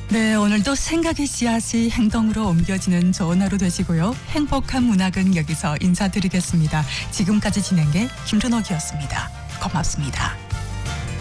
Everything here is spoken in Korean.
네, 오늘도 생각의 씨앗이 행동으로 옮겨지는 좋은 하루 되시고요. 행복한 문학은 여기서 인사드리겠습니다. 지금까지 진행의 김준옥이었습니다. 고맙습니다.